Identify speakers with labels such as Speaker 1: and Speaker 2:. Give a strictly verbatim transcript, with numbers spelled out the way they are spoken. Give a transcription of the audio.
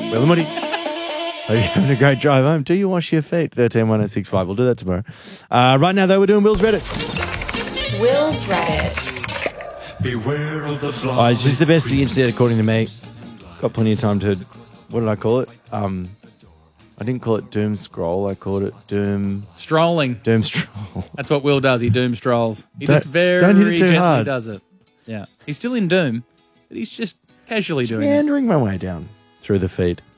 Speaker 1: Will and Woody. Hope you're having a great drive home. Do you wash your feet? thirteen one oh six five. We'll do that tomorrow. Uh, right now, though, we're doing Will's Reddit.
Speaker 2: Will's Reddit.
Speaker 3: Beware of the fly.
Speaker 1: Oh, it's just the best of the internet, according to me. Got plenty of time to... What did I call it? Um, I didn't call it Doom Scroll. I called it Doom...
Speaker 4: Strolling.
Speaker 1: Doom Stroll.
Speaker 4: That's what Will does. He doom strolls. He
Speaker 1: Don't-
Speaker 4: just very
Speaker 1: don't hit it too
Speaker 4: gently
Speaker 1: hard.
Speaker 4: does it. Yeah. He's still in Doom, but he's just casually doing it.
Speaker 1: Meandering my way down through the feed.